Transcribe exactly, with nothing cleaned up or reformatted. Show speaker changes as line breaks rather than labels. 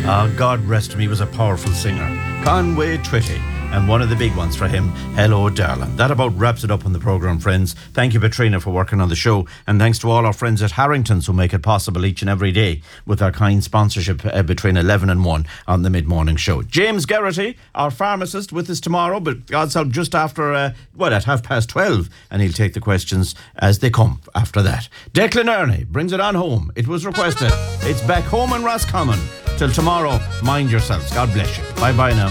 Ah, God rest him, he was a powerful singer. Conway Twitty. And one of the big ones for him, Hello Darling. That about wraps it up on the programme, friends. Thank you, Petrina, for working on the show. And thanks to all our friends at Harrington's who make it possible each and every day with their kind sponsorship uh, between eleven and one on the mid-morning show. James Geraghty, our pharmacist, with us tomorrow, but God's help, just after, uh, well, at half past twelve. And he'll take the questions as they come after that. Declan Ernie brings it on home. It was requested. It's back home in Roscommon. Till tomorrow, mind yourselves. God bless you. Bye-bye now.